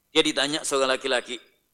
Dia ditanya seorang laki-laki.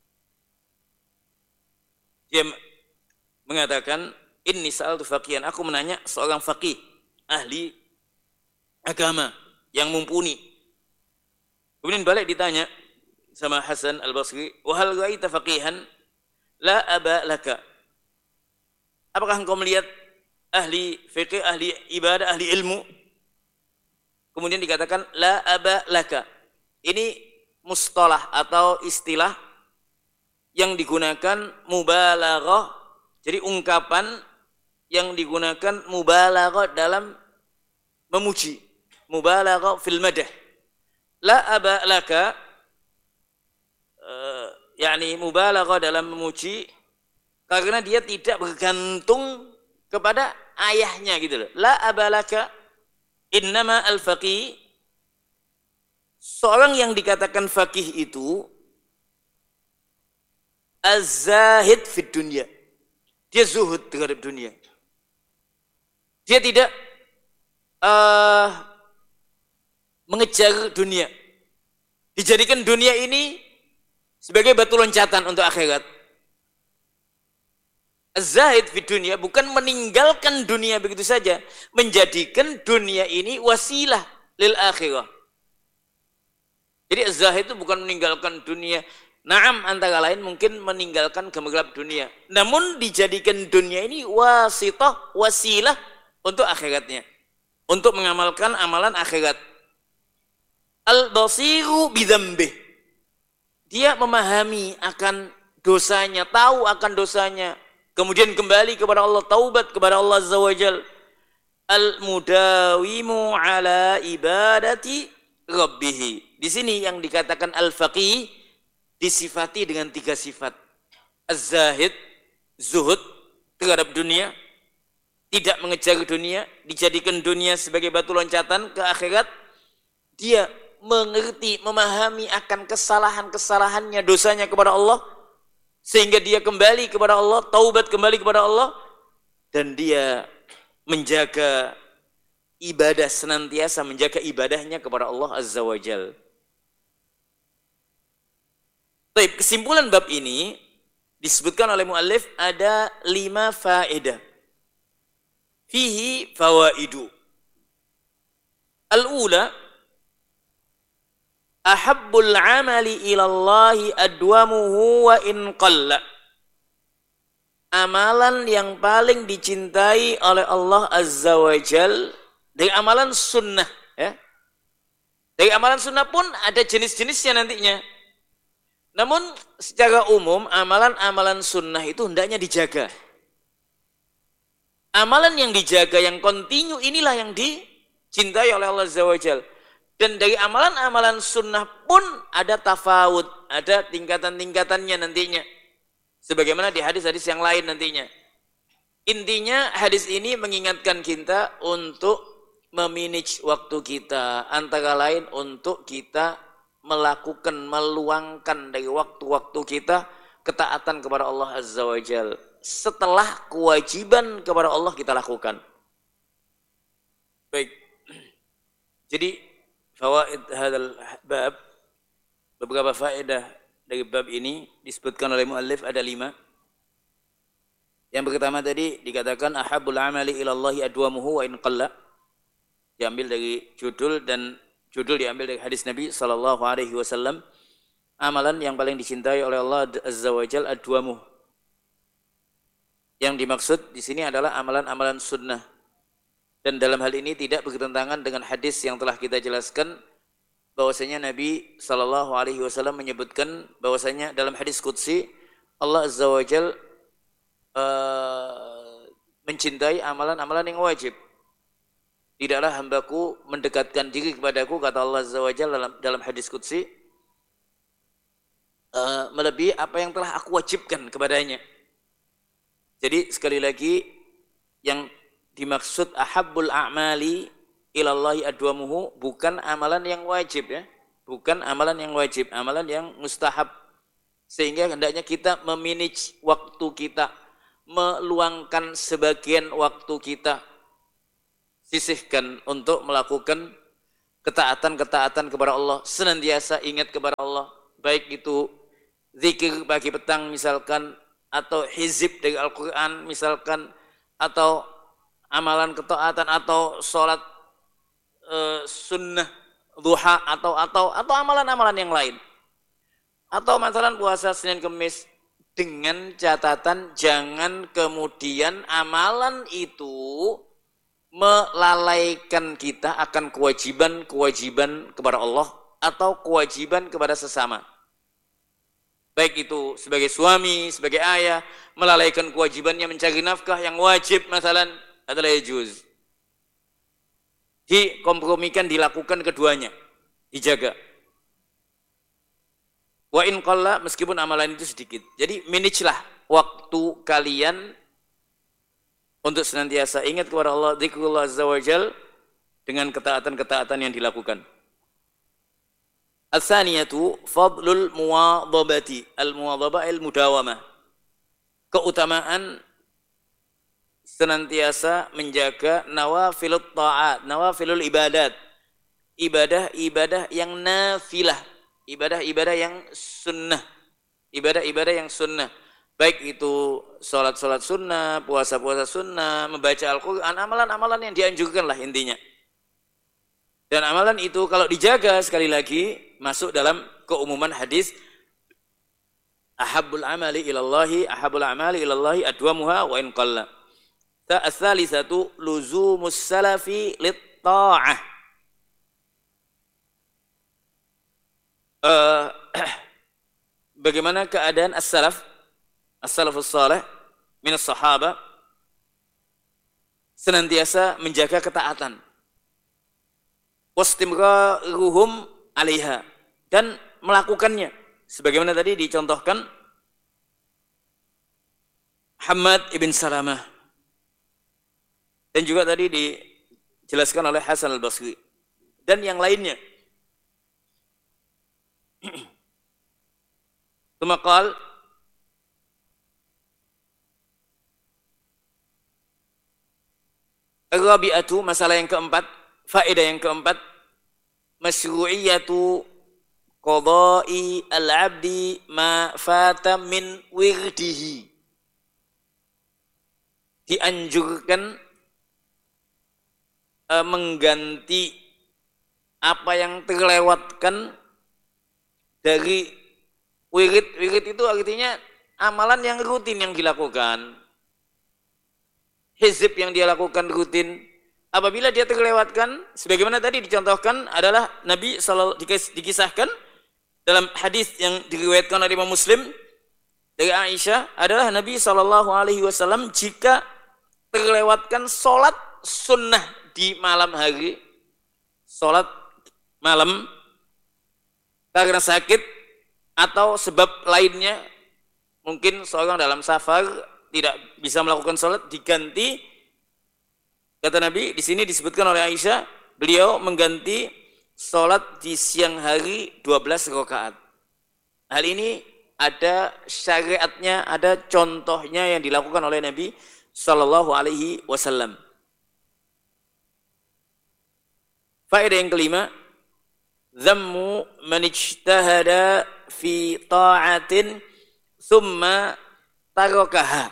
Dia mengatakan, inni sa'altu faqihan, aku menanya seorang faqih, ahli agama yang mumpuni. Kemudian balik ditanya sama Hasan Al-Basri, wa hal ra'aita faqihan la aba laka. Apakah engkau melihat ahli fikih, ahli ibadah, ahli ilmu? Kemudian dikatakan la aba laka. Ini mustalah atau istilah yang digunakan mubalaghah. Jadi ungkapan yang digunakan mubalaghah dalam memuji. Mubalaghah fil madah. La aba laka yakni mubalaghah dalam memuji karena dia tidak bergantung kepada ayahnya gitu loh. La aba laka innama al-faqih. Seorang yang dikatakan faqih itu az-zahid fid dunya. Dia zuhud terhadap dunia. Dia tidak mengejar dunia. Dijadikan dunia ini sebagai batu loncatan untuk akhirat. Az-zahid fid dunya bukan meninggalkan dunia begitu saja, menjadikan dunia ini wasilah lil akhirah. Jadi az-zahid itu bukan meninggalkan dunia. Naam, antara lain mungkin meninggalkan gemerlap dunia. Namun dijadikan dunia ini wasitah, wasilah untuk akhiratnya. Untuk mengamalkan amalan akhirat. Al-basiru bidzambih. Dia memahami akan dosanya, tahu akan dosanya. Kemudian kembali kepada Allah, taubat kepada Allah Azza wa Jal. Al-mudawimu ala ibadati rabbih. Di sini yang dikatakan al-faqih disifati dengan 3 sifat. Az-zahid, zuhud terhadap dunia, tidak mengejar dunia, dijadikan dunia sebagai batu loncatan ke akhirat. Dia mengerti, memahami akan kesalahan-kesalahannya, dosanya kepada Allah, sehingga dia kembali kepada Allah, taubat kembali kepada Allah, dan dia menjaga ibadah, senantiasa menjaga ibadahnya kepada Allah Azza wa Jal. Baik, kesimpulan bab ini disebutkan oleh muallif ada 5 faedah. Fihi fawaidu. Al-ula, ahabbul amali ilallahi adwamuhu wa in qalla. Amalan yang paling dicintai oleh Allah Azza wa Jal dari amalan sunnah, ya. Dari amalan sunnah pun ada jenis-jenisnya nantinya. Namun secara umum amalan-amalan sunnah itu hendaknya dijaga. Amalan yang dijaga, yang kontinu, inilah yang dicintai oleh Allah Azza wa Jal. Dan dari amalan-amalan sunnah pun ada tafawud, ada tingkatan-tingkatannya nantinya. Sebagaimana di hadis-hadis yang lain nantinya. Intinya hadis ini mengingatkan kita untuk memanage waktu kita. Antara lain untuk kita melakukan, meluangkan dari waktu-waktu kita ketaatan kepada Allah Azza wa Jal. Setelah kewajiban kepada Allah kita lakukan. Baik. Jadi fawaid hadzal bab, beberapa faedah dari bab ini disebutkan oleh muallif ada 5. Yang pertama tadi dikatakan ahabbul amali ilallahi adwamuhu wa in qalla. Diambil dari judul, dan judul diambil dari hadis Nabi sallallahu alaihi wasallam. Amalan yang paling dicintai oleh Allah Azza wa Jalla adwamuh. Yang dimaksud di sini adalah amalan-amalan sunnah. Dan dalam hal ini tidak bertentangan dengan hadis yang telah kita jelaskan, bahwasanya Nabi sallallahu alaihi wasallam menyebutkan bahwasanya dalam hadis qudsi Allah Azza wa Jalla mencintai amalan-amalan yang wajib. Tidaklah hambaku mendekatkan diri kepadaku, kata Allah Azza wa Jalla dalam hadis qudsi, melebihi apa yang telah aku wajibkan kepadanya. Jadi sekali lagi, yang dimaksud ahabbul a'mali ilallahi adwamuhu bukan amalan yang wajib, ya. Bukan amalan yang wajib, amalan yang mustahab. Sehingga hendaknya kita memanage waktu kita, meluangkan sebagian waktu kita, sisihkan untuk melakukan ketaatan-ketaatan kepada Allah, senantiasa ingat kepada Allah, baik itu zikir pagi petang misalkan, atau hizib dari Al-Quran misalkan, atau amalan ketaatan, atau sholat sunnah duha, atau amalan-amalan yang lain, atau masalah puasa Senin Kemis, dengan catatan jangan kemudian amalan itu melalaikan kita akan kewajiban kepada Allah atau kewajiban kepada sesama. Baik itu sebagai suami, sebagai ayah, melalaikan kewajibannya mencari nafkah yang wajib masalan, adalah yajuz. Dikompromikan, dilakukan keduanya, dijaga. Wa in qalla, meskipun amalan itu sedikit. Jadi managelah waktu kalian untuk senantiasa ingat kepada Allah, zikrullah azza wa jal, dengan ketaatan-ketaatan yang dilakukan. Ats-tsaniyatu fadlul muwadhabati, al-muwadhabah al-mudawamah. Keutamaan senantiasa menjaga nawafilut ta'at, nawafilul ibadat. Ibadah-ibadah yang nafilah, ibadah-ibadah yang sunnah, ibadah-ibadah yang sunnah. Baik itu sholat-sholat sunnah, puasa-puasa sunnah, membaca Al-Quran, amalan-amalan yang dianjurkan lah intinya. Dan amalan itu kalau dijaga, sekali lagi masuk dalam keumuman hadis ahabbul amali ilallahi adwamuha wa in qalla. Ats-tsalisatu luzumus salafi lit-ta'ah. Bagaimana keadaan as-salafus salih minas sahaba, senantiasa menjaga ketaatan, wastimraruhum 'alaiha, dan melakukannya sebagaimana tadi dicontohkan Hammad ibn Salamah, dan juga tadi dijelaskan oleh Hasan al-Basri dan yang lainnya. Tumakal Rabi'atu, masalah yang keempat, faedah yang keempat, masyru'iyatu qada'i al-'abdi ma fata min wirdihi. Dianjurkan mengganti apa yang terlewatkan dari wirid. Wirid itu artinya amalan yang rutin yang dilakukan. Hizib yang dia lakukan rutin. Apabila dia terlewatkan, sebagaimana tadi dicontohkan adalah Nabi dikisahkan dalam hadis yang diriwayatkan oleh Imam Muslim dari Aisyah, adalah Nabi SAW jika terlewatkan sholat sunnah di malam hari, sholat malam karena sakit atau sebab lainnya, mungkin seorang dalam safar tidak bisa melakukan sholat, diganti. Kata Nabi, di sini disebutkan oleh Aisyah, beliau mengganti sholat di siang hari 12 rakaat. Hal ini ada syariatnya, ada contohnya yang dilakukan oleh Nabi Sallallahu Alaihi Wasallam. Faedah yang kelima, zammu man ijtahada fi ta'atin thumma tarakaha.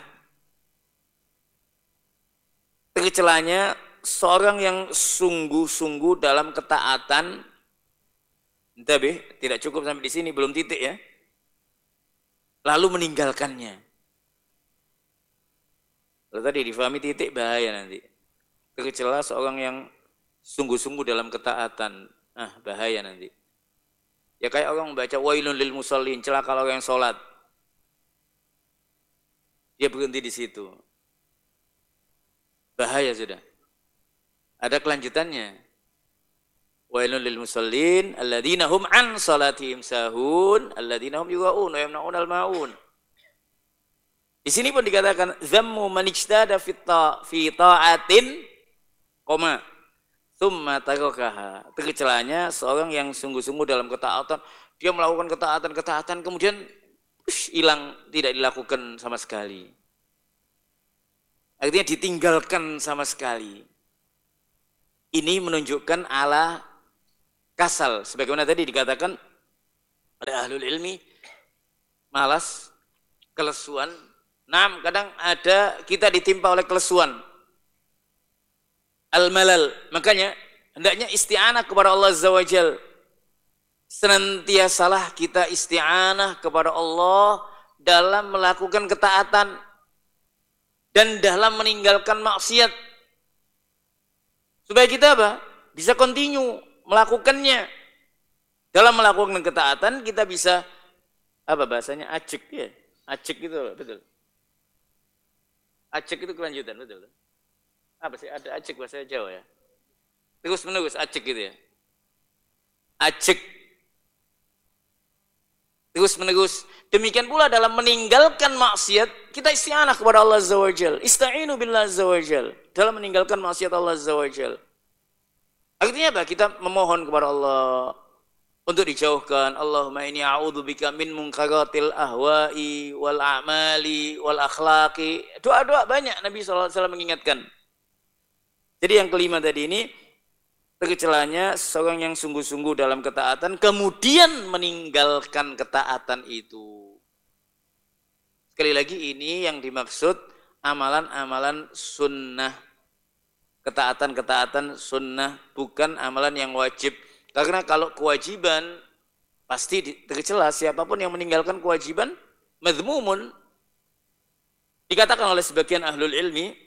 Tercelanya seorang yang sungguh-sungguh dalam ketaatan, tapi tidak cukup sampai di sini, belum titik ya, lalu meninggalkannya. Kalau tadi difahami titik, bahaya nanti. Tercela seorang yang sungguh-sungguh dalam ketaatan, bahaya nanti. Ya kayak orang membaca wailun lil musallin, celaka orang yang sholat, dia berhenti di situ, bahaya sudah. Ada kelanjutannya. Wailun lil musallin alladzina hum an salatihim sahun alladzina hum yura'un wa yamna'unal ma'un. Di sini pun dikatakan zammu man ijtada fi ta'atin koma tsumma tarakaha. Tercelanya seorang yang sungguh-sungguh dalam ketaatan, dia melakukan ketaatan kemudian hilang, tidak dilakukan sama sekali. Artinya ditinggalkan sama sekali. Ini menunjukkan ala kasal. Sebagaimana tadi dikatakan oleh ahlul ilmi, malas, kelesuan. Nah, kadang ada kita ditimpa oleh kelesuan. Al-malal. Makanya hendaknya isti'anah kepada Allah Azza wa Jal. Senantiasalah kita isti'anah kepada Allah dalam melakukan ketaatan dan dalam meninggalkan maksiat. Supaya kita apa? Bisa continue melakukannya. Dalam melakukan ketaatan kita bisa apa bahasanya? Acik ya. Acik itu betul. Acik itu kelanjutan, betul. Apa sih? Ada acik bahasa Jawa ya. Terus menerus acik gitu ya. Acik. Terus menerus. Demikian pula dalam meninggalkan maksiat, kita isti'anah kepada Allah Azza wa Jal. Ista'inu billah Azza wa Jal. Dalam meninggalkan maksiat Allah Azza wa Jal. Artinya apa? Kita memohon kepada Allah untuk dijauhkan. Allahumma inni a'udzubika min munkaratil ahwa'i wal a'mali wal akhlaqi. Doa-doa banyak Nabi SAW mengingatkan. Jadi yang kelima tadi ini, tercelanya seorang yang sungguh-sungguh dalam ketaatan, kemudian meninggalkan ketaatan itu. Sekali lagi ini yang dimaksud amalan-amalan sunnah. Ketaatan-ketaatan sunnah, bukan amalan yang wajib. Karena kalau kewajiban, pasti tercela. Siapapun yang meninggalkan kewajiban, madhmumun. Dikatakan oleh sebagian ahlul ilmi,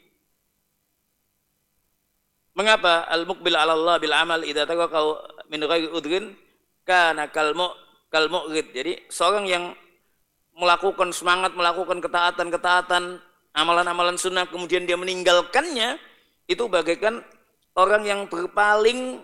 mengapa al-muqbil 'ala Allah bil amal idza taqaw min ghairi udhrin kana kal mu'rid. Jadi seorang yang melakukan semangat melakukan ketaatan-ketaatan, amalan-amalan sunnah kemudian dia meninggalkannya, itu bagaikan orang yang berpaling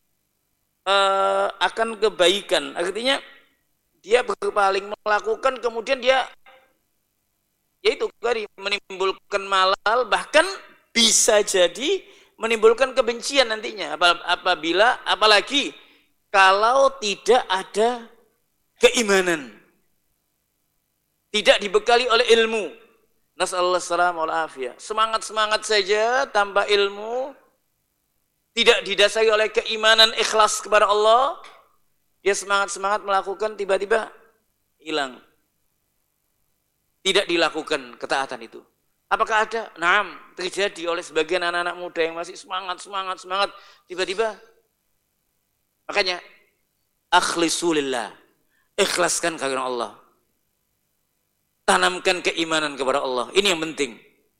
akan kebaikan. Artinya dia berpaling melakukan kemudian dia yaitu tadi menimbulkan malal, bahkan bisa jadi menimbulkan kebencian nantinya apabila apalagi kalau tidak ada keimanan, tidak dibekali oleh ilmu. Nasallallahu salam wal afiyah. Semangat saja tanpa ilmu, tidak didasari oleh keimanan ikhlas kepada Allah, dia semangat melakukan, tiba-tiba hilang, tidak dilakukan ketaatan itu. Apakah ada? Naam, terjadi oleh sebagian anak-anak muda yang masih semangat, tiba-tiba. Makanya, akhlisulillah, ikhlaskan karena Allah. Tanamkan keimanan kepada Allah. Ini yang penting.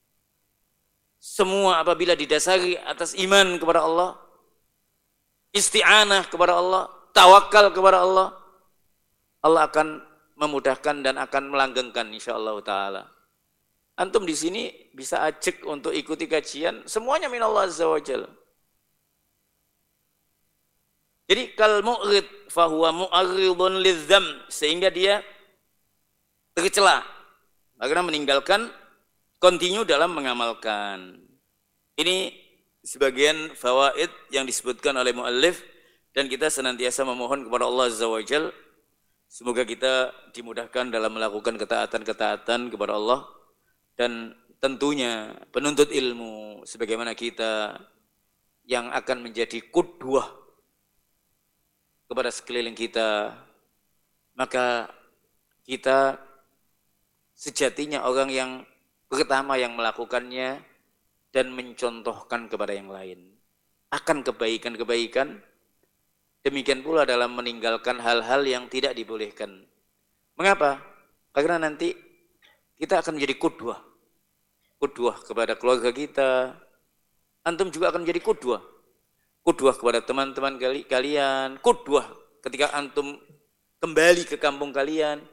Semua apabila didasari atas iman kepada Allah, isti'anah kepada Allah, tawakal kepada Allah, Allah akan memudahkan dan akan melanggengkan insyaallah ta'ala. Antum di sini bisa ajak untuk ikuti kajian, semuanya minallah azza wa jalla. Jadi kal mu'rid fahuwa mu'arridun lidzam, sehingga dia tercela karena meninggalkan continue dalam mengamalkan. Ini sebagian fawaid yang disebutkan oleh muallif, dan kita senantiasa memohon kepada Allah azza wa jalla semoga kita dimudahkan dalam melakukan ketaatan-ketaatan kepada Allah. Dan tentunya penuntut ilmu sebagaimana kita yang akan menjadi qudwah kepada sekeliling kita, maka kita sejatinya orang yang pertama yang melakukannya dan mencontohkan kepada yang lain akan kebaikan-kebaikan. Demikian pula dalam meninggalkan hal-hal yang tidak dibolehkan. Mengapa? Karena nanti kita akan menjadi qudwah kepada keluarga kita. Antum juga akan menjadi qudwah kepada teman-teman kalian, qudwah ketika antum kembali ke kampung kalian,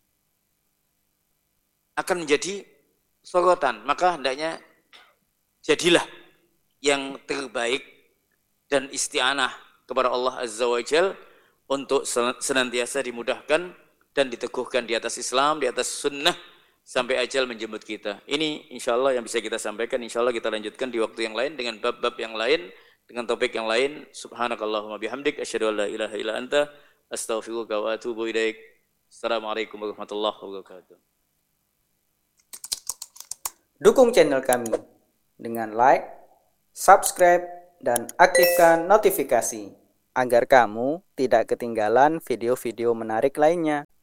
akan menjadi sorotan. Maka hendaknya jadilah yang terbaik dan isti'anah kepada Allah azza wa jalla untuk senantiasa dimudahkan dan diteguhkan di atas Islam, di atas sunnah, sampai ajal menjemput kita. Ini insya Allah yang bisa kita sampaikan. Insya Allah kita lanjutkan di waktu yang lain dengan bab-bab yang lain, dengan topik yang lain. Subhanakallahumma bihamdik, asyhadu an la ilaha illa anta, astaghfiruka wa atubu ilaik. Assalamualaikum warahmatullahi wabarakatuh. Dukung channel kami dengan like, subscribe, dan aktifkan notifikasi agar kamu tidak ketinggalan video-video menarik lainnya.